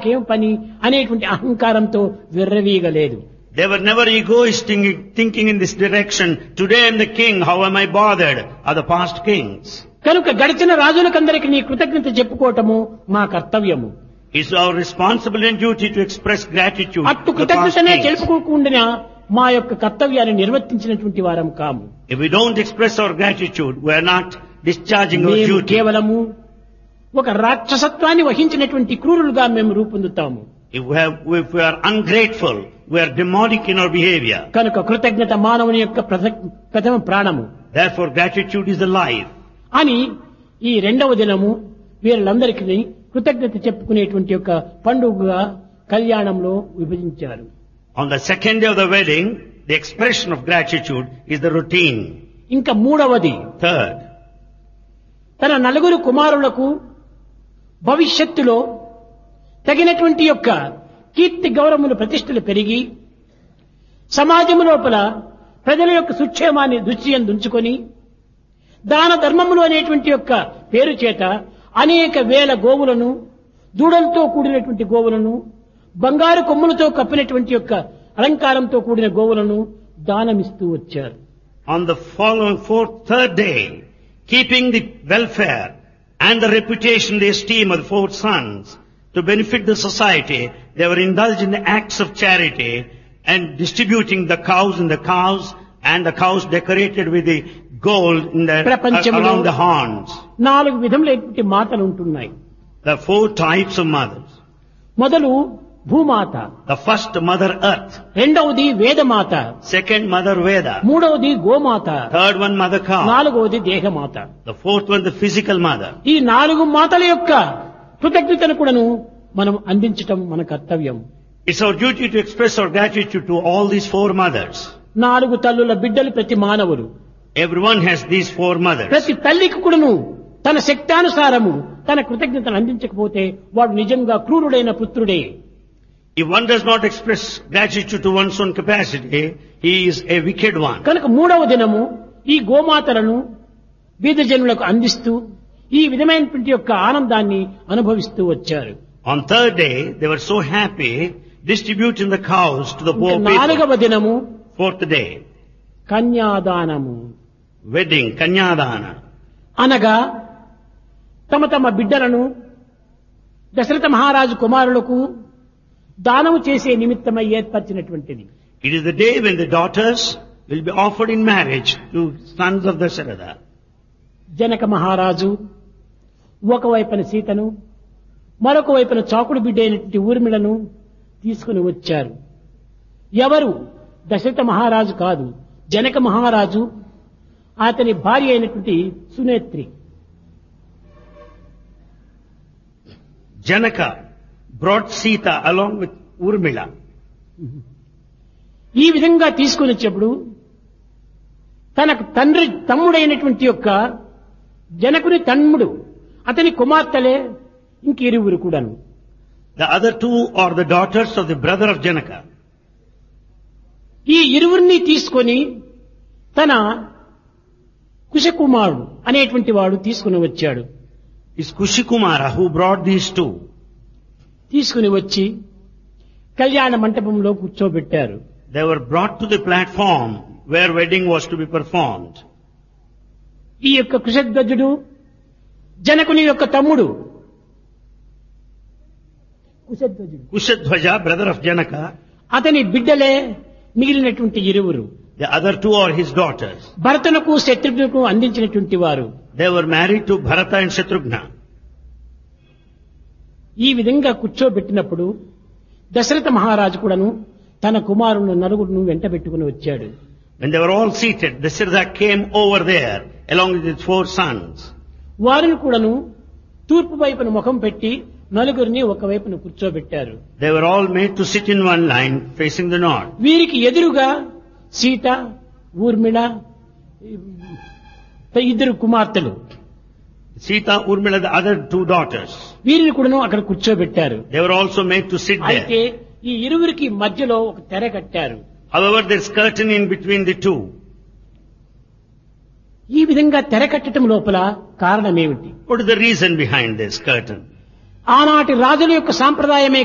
నాకేం పని అనేటువంటి అహంకారంతో విర్రవీగలేదు. They were never egoistic, thinking in this direction. Today I am the king, how am I bothered? Are the past kings. కనుక గడిచిన రాజులకందరికీ నీ కృతజ్ఞత చెప్పుకోవటము మా కర్తవ్యము. It's our responsibility and duty to express gratitude అట్టు to the past కృతజ్ఞతనే kings. తెలుపుకోకుండా మా యొక్క కర్తవ్యాన్ని నిర్వర్తించినటువంటి వారం కాము. If we don't express our gratitude, we are not discharging our మేము duty. కేవలము ఒక రాక్షసత్వాన్ని వహించినటువంటి క్రూరులుగా మేము రూపొందుతాము. If we are ungrateful, we are demonic in our behavior. కనుక కృతజ్ఞత మానవుని యొక్క ప్రథమ ప్రాణము Therefore, gratitude is the life. అని ఈ రెండవ దినము వీళ్ళందరికీ కృతజ్ఞత చెప్పుకునేటువంటి యొక్క పండుగగా కళ్యాణంలో విభజించారు. On the second day of the wedding, the expression of gratitude is the routine. ఇంకా మూడవది, Third, తన నలుగురు కుమారులకు భవిష్యత్తులో తగినటువంటి యొక్క కీర్తి గౌరవములు ప్రతిష్టలు పెరిగి సమాజం లోపల ప్రజల యొక్క సుక్షేమాన్ని దృష్టి ఉంచుకొని దాన ధర్మములు అనేటువంటి యొక్క పేరు చేత అనేక వేల గోవులను, దూడలతో కూడినటువంటి గోవులను, బంగారు కొమ్ములతో కప్పినటువంటి యొక్క అలంకారంతో కూడిన గోవులను దానమిస్తూ వచ్చారు. on the following third day, keeping the welfare and the reputation, the esteem of the four sons to benefit the society, they were indulged in the acts of charity and distributing the cows and the cows decorated with the gold in the around the horns. 4 విధములైనటువంటి మాతలు ఉంటున్నాయి. The 4 types of mothers. మొదలు భూమాత, The first mother earth, రెండవది వేదమాత, second mother Veda, మూడవది గోమాత, third one mother cow, నాలుగవది దేహమాత. the fourth one the physical mother. ఈ 4 మాతల యొక్క కృతజ్ఞతను కూడాను మనం అందించటం మన కర్తవ్యం. It's our duty to express our gratitude to all these 4 mothers. 4 తల్లుల బిడ్డలు ప్రతి మానవులు. Everyone has these 4 mothers. ప్రతి తల్లికి కూడాను తన శక్తానుసారము తన కృతజ్ఞతను అందించకపోతే వాడు నిజంగా క్రూరుడైన పుత్రుడే. If one does not express gratitude to one's own capacity, he is a wicked one. కనుక 3వ దినము ఈ గోమాతలను బీద జనులకు అందిస్తూ ఈ విధమైనటువంటి యొక్క ఆనందాన్ని అనుభవిస్తూ వచ్చారు. On third day, they were so happy distributing the cows to the poor people. 4వ దినము Fourth day, కన్యాదానము, wedding, kanyadana. అనగా తమ తమ బిడ్డలను దశరథ మహారాజు కుమారులకు దానము చేసే నిమిత్తమై ఏర్పరిచినటువంటిది. It is the day when the daughters will be offered in marriage to sons of Dasharatha. Janaka మహారాజు ఒకవైపున సీతను, మరొక వైపున చాకుడు బిడ్డ అయినటువంటి ఊర్మిళను తీసుకుని వచ్చారు. ఎవరు? దశరథ మహారాజు కాదు, జనక మహారాజు, అతని భార్య అయినటువంటి సునేత్రి. Janaka brought Sita along with Urmila. ఈ విధంగా తీసుకుని వచ్చేప్పుడు తనకు తమ్ముడైనటువంటి యొక్క జనకుని తమ్ముడు, అతని కుమార్తెలే ఇంకిరువురు కూడాను. The other 2 are the daughters of the brother of Janaka. ఈ ఇరువురిని తీసుకొని తన కుశకుమారుడు అనేటువంటి వాడు తీసుకుని వచ్చాడు. It's Kushikumara who brought these 2. తీసుకుని వచ్చి కళ్యాణ మంటపంలో కూర్చోబెట్టారు. They were brought to the platform where wedding was to be performed. ఈ యొక్క కుశధ్వజుడు జనకుని యొక్క తమ్ముడు, Kushadhwaja, brother of Janaka, అతని బిడ్డలే మిగిలినటువంటి ఇరువురు. the other 2 are his daughters. భరతునకు శత్రుఘ్నకు అందించినటువంటి వారు. They were married to Bharata and Shatrughna. ఈ విధంగా కూర్చోబెట్టినప్పుడు దశరథ మహారాజు కూడాను తన కుమారులను నలుగురును వెంట పెట్టుకుని వచ్చాడు. When they were all seated, Dasharatha came over there along with his 4 sons. వారిని కూడాను తూర్పు వైపున ముఖం పెట్టి నలుగురిని ఒకవైపున కూర్చోబెట్టారు. They were all made to sit in one line facing the north. వీరికి ఎదురుగా సీత, ఊర్మిళ, 2 కుమార్తెలు, Sita, Urmila, the other 2 daughters. వీరిని కూడాను అక్కడ కూర్చోబెట్టారు. They were also made to sit అయితే there. ఈ ఇరువురికి మధ్యలో ఒక తెర కట్టారు. However, there's curtain in between the 2. ఈ విధంగా తెర కట్టడం లోపల కారణమేమిటి? What is the reason behind this curtain? ఆనాటి రాజుల యొక్క సాంప్రదాయమే